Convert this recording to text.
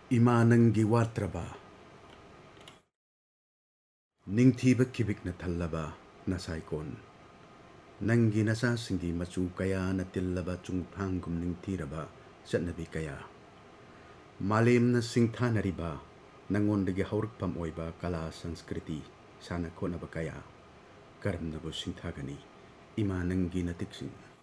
Ima nanggi watraba ningthiba kibik na thallaba nasaikon nanggi nasa singi machu kaya na tillaba chungphangum ningthiraba chatnabi kaya malem na singthanariba nangondagi haurikpam oiba kala sanskriti sana khonaba kaya karamnabu singthagani ima nanggi na tiksing